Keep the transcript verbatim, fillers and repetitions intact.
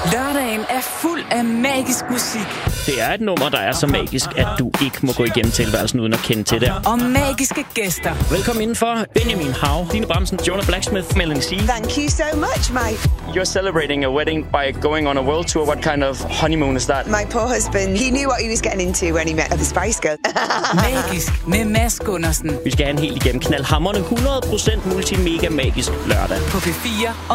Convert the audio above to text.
Lørdagen er fuld af magisk musik. Det er et nummer, der er så magisk, at du ikke må gå igennem tilværelsen uden at kende til det. Og magiske gæster. Velkommen indenfor. Benjamin Hav, Line Bramsen, Jonah Blacksmith, Melanie C. Thank you so much, mate. You're celebrating a wedding by going on a world tour. What kind of honeymoon is that? My poor husband, he knew what he was getting into when he met the Spice Girl. Magisk med Mads Gundersen. Vi skal have en helt igennem knaldhamrende hundrede procent multimega magisk lørdag. På P fire